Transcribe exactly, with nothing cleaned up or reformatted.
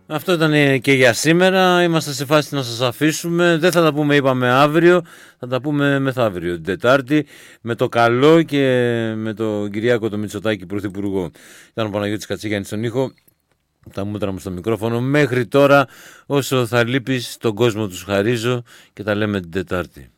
Αυτό ήταν και για σήμερα. Είμαστε σε φάση να σας αφήσουμε. Δεν θα τα πούμε, είπαμε, αύριο. Θα τα πούμε μεθαύριο, την Τετάρτη, με το καλό και με τον Κυριάκο το Μητσοτάκη Πρωθυπουργό. Ήταν ο Παναγιώτης Κατσίγιαννης στον ήχο, τα μούτρα μου στο μικρόφωνο. Μέχρι τώρα, όσο θα λείπεις, τον κόσμο τους χαρίζω και τα λέμε την Τετάρτη.